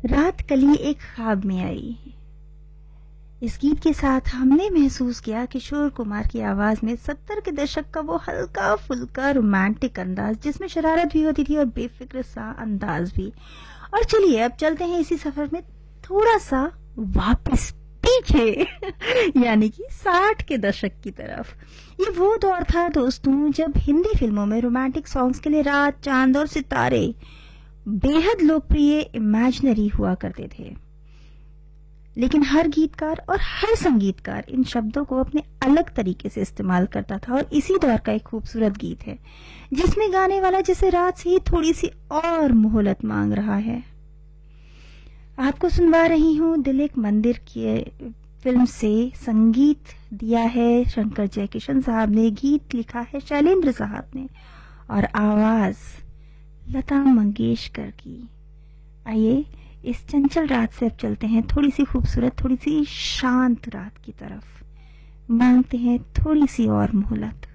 रात कली एक ख्वाब में आई। इस गीत के साथ हमने महसूस किया किशोर कुमार की आवाज में 70 के दशक का वो हल्का फुल्का रोमांटिक अंदाज, जिसमें शरारत भी होती थी और बेफिक्र सा अंदाज भी। और चलिए अब चलते हैं इसी सफर में थोड़ा सा वापस पीछे यानी कि 60 के दशक की तरफ। ये वो दौर था दोस्तों जब हिंदी फिल्मों में रोमांटिक सॉन्ग्स के लिए रात, चांद और सितारे बेहद लोकप्रिय इमेजिनरी हुआ करते थे। लेकिन हर गीतकार और हर संगीतकार इन शब्दों को अपने अलग तरीके से इस्तेमाल करता था। और इसी दौर का एक खूबसूरत गीत है जिसमें गाने वाला जैसे रात से ही थोड़ी सी और मोहलत मांग रहा है। आपको सुनवा रही हूँ दिल एक मंदिर की फिल्म से। संगीत दिया है शंकर जयकिशन साहब ने, गीत लिखा है शैलेंद्र साहब ने और आवाज लता मंगेशकर की। आइए इस चंचल रात से अब चलते हैं थोड़ी सी खूबसूरत, थोड़ी सी शांत रात की तरफ। मांगते हैं थोड़ी सी और मोहलत।